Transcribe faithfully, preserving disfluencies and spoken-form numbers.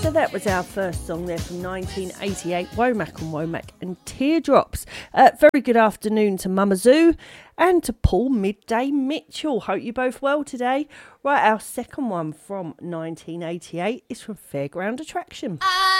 So that was our first song there from nineteen eighty-eight, Womack and Womack and Teardrops. Uh, very good afternoon to Mama Zoo and to Paul Midday Mitchell. Hope you're both well today. Right, our second one from nineteen eighty-eight is from Fairground Attraction.